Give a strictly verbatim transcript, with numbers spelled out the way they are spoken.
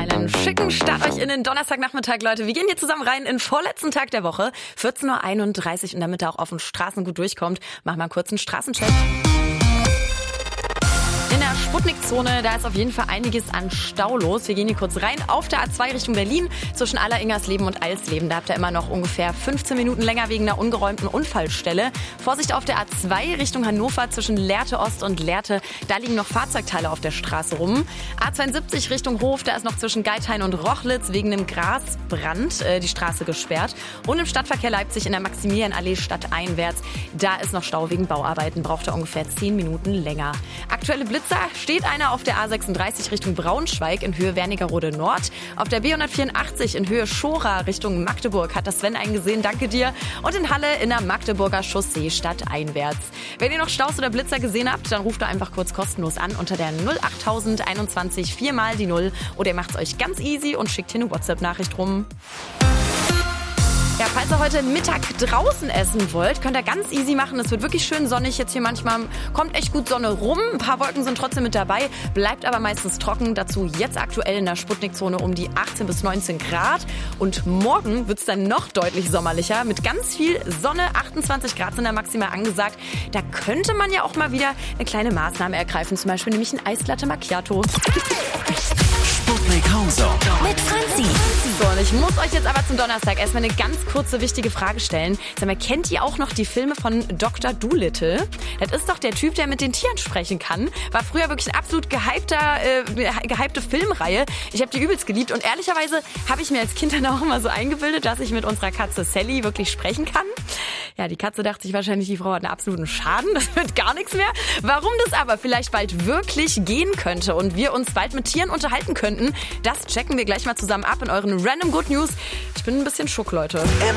Einen schicken Start euch in den Donnerstagnachmittag, Leute. Wir gehen hier zusammen rein in den vorletzten Tag der Woche. vierzehn Uhr einunddreißig und damit ihr auch auf den Straßen gut durchkommt, machen wir einen kurzen Straßencheck. In der Sputnik-Zone, da ist auf jeden Fall einiges an Stau los. Wir gehen hier kurz rein auf der A zwei Richtung Berlin zwischen Aller-Ingersleben und Alsleben. Da habt ihr immer noch ungefähr fünfzehn Minuten länger wegen einer ungeräumten Unfallstelle. Vorsicht auf der A zwei Richtung Hannover zwischen Lehrte Ost und Lehrte. Da liegen noch Fahrzeugteile auf der Straße rum. A zweiundsiebzig Richtung Hof, da ist noch zwischen Geithain und Rochlitz wegen einem Grasbrand äh, die Straße gesperrt. Und im Stadtverkehr Leipzig in der Maximilianallee stadteinwärts, da ist noch Stau wegen Bauarbeiten. Braucht ihr ungefähr zehn Minuten länger. Aktuelle Blitzer steht einer auf der A sechsunddreißig Richtung Braunschweig in Höhe Wernigerode Nord. Auf der B hundertvierundachtzig in Höhe Schora Richtung Magdeburg hat das Sven eingesehen, danke dir. Und in Halle in der Magdeburger Chaussee stadteinwärts. Wenn ihr noch Staus oder Blitzer gesehen habt, dann ruft ihr einfach kurz kostenlos an unter der null achttausend einundzwanzig viermal die Null oder ihr macht es euch ganz easy und schickt hier eine WhatsApp-Nachricht rum. Ja, falls ihr heute Mittag draußen essen wollt, könnt ihr ganz easy machen. Es wird wirklich schön sonnig jetzt hier manchmal. Kommt echt gut Sonne rum. Ein paar Wolken sind trotzdem mit dabei. Bleibt aber meistens trocken. Dazu jetzt aktuell in der Sputnik-Zone um die achtzehn bis neunzehn Grad. Und morgen wird es dann noch deutlich sommerlicher. Mit ganz viel Sonne. achtundzwanzig Grad sind da maximal angesagt. Da könnte man ja auch mal wieder eine kleine Maßnahme ergreifen. Zum Beispiel nämlich ein Eislatte Macchiato. Sputnik Homezone mit Franzi. So, und ich muss euch jetzt aber zum Donnerstag erstmal eine ganz kurze, wichtige Frage stellen. Sag mal, kennt ihr auch noch die Filme von Doktor Dolittle? Das ist doch der Typ, der mit den Tieren sprechen kann. War früher wirklich ein absolut gehypter, äh, gehypte Filmreihe. Ich habe die übelst geliebt und ehrlicherweise habe ich mir als Kind dann auch immer so eingebildet, dass ich mit unserer Katze Sally wirklich sprechen kann. Ja, die Katze dachte sich wahrscheinlich, die Frau hat einen absoluten Schaden. Das wird gar nichts mehr. Warum das aber vielleicht bald wirklich gehen könnte und wir uns bald mit Tieren unterhalten könnten, das checken wir gleich mal zusammen ab in euren Random Good News. Ich bin ein bisschen schock, Leute.